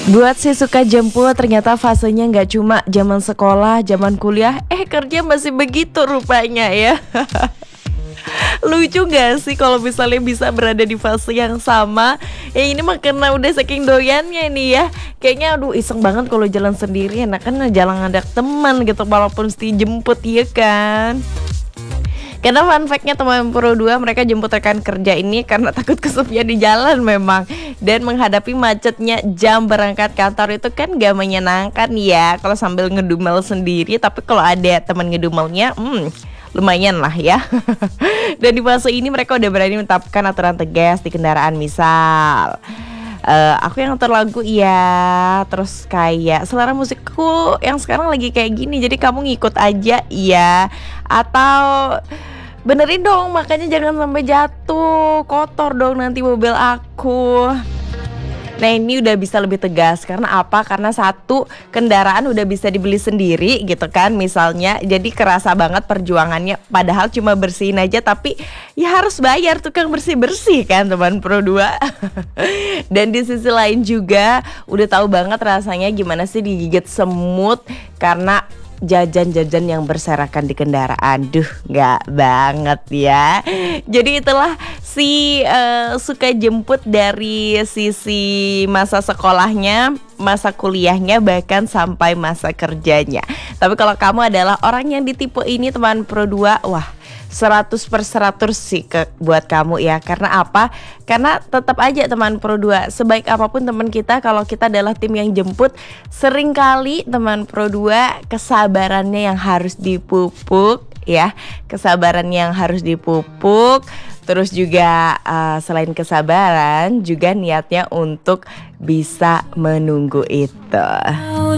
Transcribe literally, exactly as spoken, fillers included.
Buat si suka jemput, ternyata fasenya nggak cuma zaman sekolah, zaman kuliah, eh kerja masih begitu rupanya ya. Lucu gak sih kalau misalnya bisa berada di fase yang sama? Ya ini mah karena udah saking doyannya nih ya. Kayaknya aduh iseng banget kalau jalan sendiri, enak kan jalan ngajak teman gitu walaupun mesti jemput ya kan. Karena fun fact-nya teman Pro dua, mereka jemput rekan kerja ini karena takut kesepian di jalan memang. Dan menghadapi macetnya jam berangkat kantor itu kan gak menyenangkan ya kalau sambil ngedumel sendiri. Tapi kalau ada teman ngedumelnya, hmm lumayan lah ya. Dan di fase ini mereka udah berani menetapkan aturan tegas di kendaraan. Misal Uh, aku yang atur lagu ya, terus kayak selera musikku yang sekarang lagi kayak gini, jadi kamu ngikut aja ya. Atau benerin dong, makanya jangan sampai jatuh, kotor dong nanti mobil aku. Nah ini udah bisa lebih tegas, karena apa? Karena satu, kendaraan udah bisa dibeli sendiri gitu kan misalnya. Jadi kerasa banget perjuangannya, padahal cuma bersihin aja tapi ya harus bayar tukang bersih-bersih kan teman Pro dua. Dan di sisi lain juga udah tahu banget rasanya gimana sih digigit semut karena jajan-jajan yang berserakan di kendaraan. Duh, gak banget ya. Jadi itulah si uh, suka jemput dari sisi masa sekolahnya, masa kuliahnya, bahkan sampai masa kerjanya. Tapi kalau kamu adalah orang yang ditipe ini teman Pro dua, wah seratus per seratus sih ke, buat kamu ya. Karena apa? Karena tetap aja teman Pro dua, sebaik apapun teman kita, kalau kita adalah tim yang jemput, seringkali teman Pro dua kesabarannya yang harus dipupuk ya. Kesabaran yang harus dipupuk. Terus juga uh, selain kesabaran juga niatnya untuk bisa menunggu itu.